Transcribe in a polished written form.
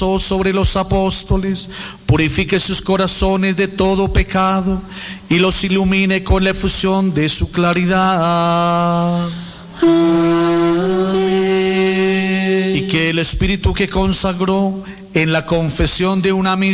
sobre los apóstoles, purifique sus corazones de todo pecado y los ilumine con la efusión de su claridad. Amén. Y que el Espíritu que consagró en la confesión de una misma